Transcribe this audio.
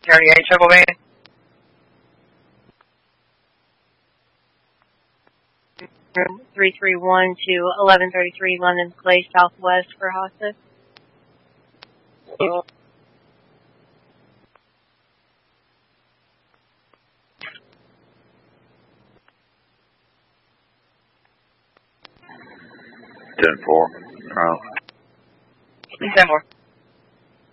Charlie 8 Triple B. Room 331 to 1133 London Place, Southwest for hospice. Ten four. 10-4.